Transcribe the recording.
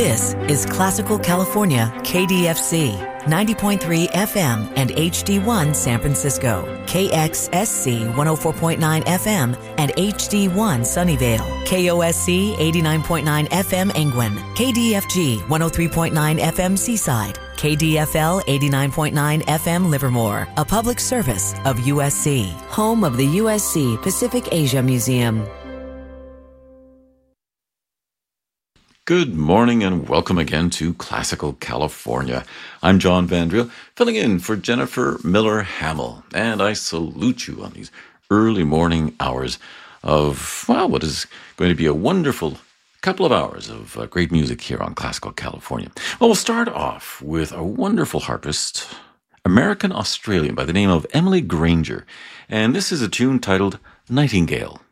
This is Classical California, KDFC, 90.3 FM and HD1 San Francisco, KXSC 104.9 FM and HD1 Sunnyvale, KOSC 89.9 FM Angwin, KDFG 103.9 FM Seaside, KDFL 89.9 FM Livermore, a public service of USC, home of the USC Pacific Asia Museum. Good morning and welcome again to Classical California. I'm John Vandriel, filling in for Jennifer Miller Hamill, and I salute you on these early morning hours of, well, what is going to be a wonderful couple of hours of great music here on Classical California. Well, we'll start off with a wonderful harpist, American-Australian by the name of Emily Granger, and this is a tune titled Nightingale.